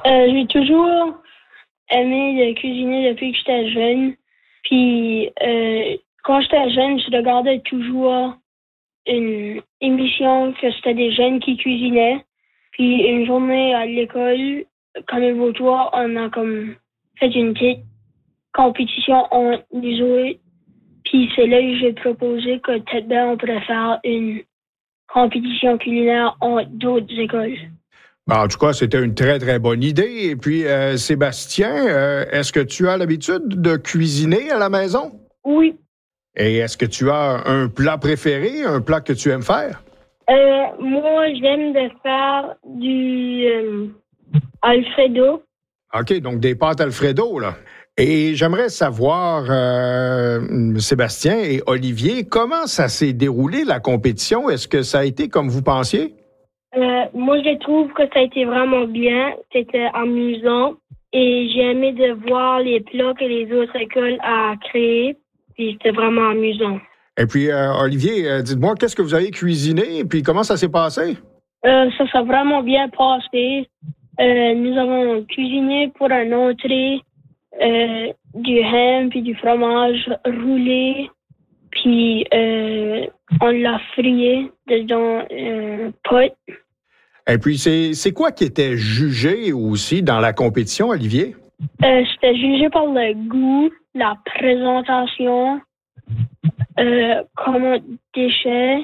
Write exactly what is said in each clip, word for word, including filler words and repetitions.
Euh, j'ai toujours aimé de cuisiner depuis que j'étais jeune. Puis euh, quand j'étais jeune, je regardais toujours une émission que c'était des jeunes qui cuisinaient. Puis une journée à l'école, comme le vautour, on a comme fait une petite compétition en les autres. Puis c'est là que j'ai proposé que peut-être bien on pourrait faire une compétition culinaire entre d'autres écoles. En tout cas, c'était une très, très bonne idée. Et puis, euh, Sébastien, euh, est-ce que tu as l'habitude de cuisiner à la maison? Oui. Et est-ce que tu as un plat préféré, un plat que tu aimes faire? Euh, moi, j'aime de faire du euh, Alfredo. OK, donc des pâtes Alfredo, là. Et j'aimerais savoir, euh, Sébastien et Olivier, comment ça s'est déroulé, la compétition? Est-ce que ça a été comme vous pensiez? Euh, moi, je trouve que ça a été vraiment bien. C'était amusant. Et j'ai aimé de voir les plats que les autres écoles ont créés. Puis c'était vraiment amusant. Et puis, euh, Olivier, euh, dites-moi, qu'est-ce que vous avez cuisiné et puis comment ça s'est passé? Euh, ça s'est vraiment bien passé. Euh, nous avons cuisiné pour un entrée euh, du ham puis du fromage roulé. Puis euh, on l'a frié dans un pot. Et puis, c'est, c'est quoi qui était jugé aussi dans la compétition, Olivier? Euh, c'était jugé par le goût, la présentation, euh, comme déchet,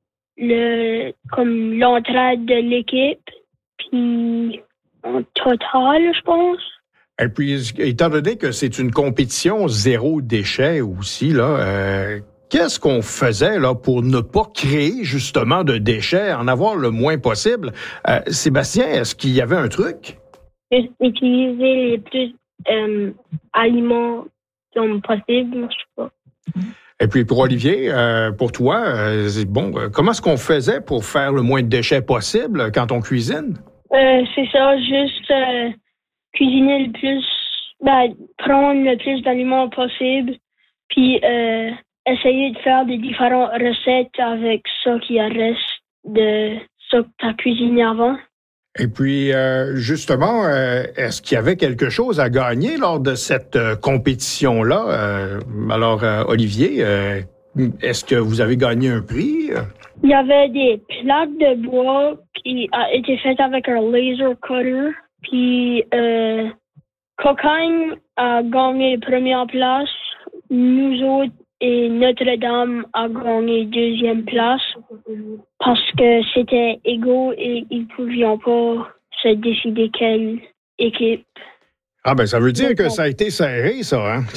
le, comme l'entraide de l'équipe, puis en total, je pense. Et puis, étant donné que c'est une compétition zéro déchet aussi, là, euh, qu'est-ce qu'on faisait là pour ne pas créer justement de déchets, en avoir le moins possible? Euh, Sébastien, est-ce qu'il y avait un truc? Juste utiliser les plus euh, aliments comme possible, je sais pas. Et puis pour Olivier, euh, pour toi, euh, bon, euh, comment est-ce qu'on faisait pour faire le moins de déchets possible quand on cuisine? Euh, c'est ça, juste euh, cuisiner le plus, ben, prendre le plus d'aliments possible, puis euh, essayer de faire des différentes recettes avec ça qui reste de ça que tu as cuisiné avant. Et puis, euh, justement, euh, est-ce qu'il y avait quelque chose à gagner lors de cette euh, compétition-là? Euh, alors, euh, Olivier, euh, est-ce que vous avez gagné un prix? Il y avait des plaques de bois qui a été faites avec un laser cutter. Puis, euh, Cocagne a gagné première place. Nous autres et Notre-Dame a gagné deuxième place parce que c'était égaux et ils ne pouvaient pas se décider quelle équipe. Ah ben ça veut dire que ça a été serré, ça, hein?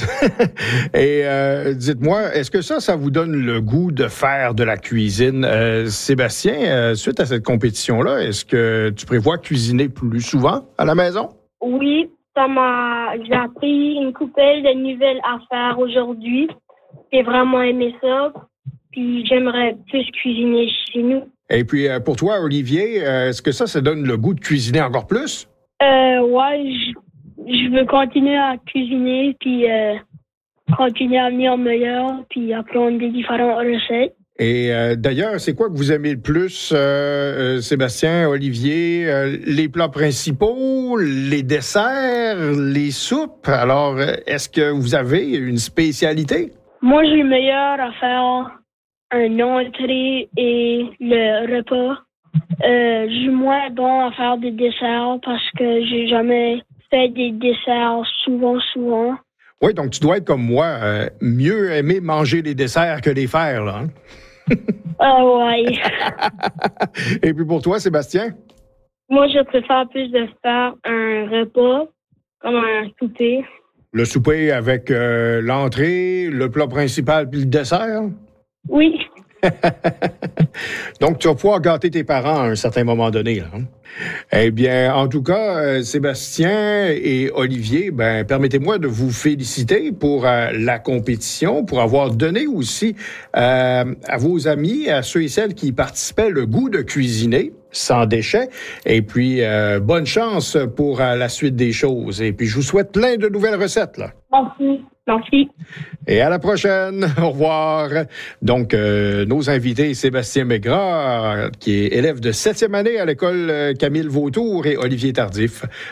Et euh, dites-moi, est-ce que ça, ça vous donne le goût de faire de la cuisine? Euh, Sébastien, euh, suite à cette compétition-là, est-ce que tu prévois cuisiner plus souvent à la maison? Oui, ça m'a... J'ai appris une coupelle de nouvelles affaires aujourd'hui. J'ai vraiment aimé ça. Puis j'aimerais plus cuisiner chez nous. Et puis euh, pour toi, Olivier, euh, est-ce que ça, ça donne le goût de cuisiner encore plus? Euh, ouais, je... Je veux continuer à cuisiner, puis euh, continuer à venir meilleur, puis apprendre des différentes recettes. Et euh, d'ailleurs, c'est quoi que vous aimez le plus, euh, euh, Sébastien, Olivier? Euh, les plats principaux, les desserts, les soupes? Alors, euh, est-ce que vous avez une spécialité? Moi, je suis meilleur à faire un entrée et le repas. Euh, je suis moins bon à faire des desserts parce que j'ai jamais fait des desserts souvent, souvent. Oui, donc tu dois être comme moi, euh, mieux aimer manger les desserts que les faire, là. Ah euh, ouais. Et puis pour toi, Sébastien? Moi, je préfère plus de faire un repas, comme un souper. Le souper avec euh, l'entrée, le plat principal puis le dessert? Oui. Donc, tu vas pouvoir gâter tes parents à un certain moment donné, là. Eh bien, en tout cas, euh, Sébastien et Olivier, ben, permettez-moi de vous féliciter pour euh, la compétition, pour avoir donné aussi euh, à vos amis, à ceux et celles qui participaient, le goût de cuisiner sans déchets. Et puis, euh, bonne chance pour euh, la suite des choses. Et puis, je vous souhaite plein de nouvelles recettes, là. Merci. Merci. Et à la prochaine. Au revoir. Donc, euh, nos invités, Sébastien Maigrat, qui est élève de septième année à l'école Camille Vautour, et Olivier Tardif,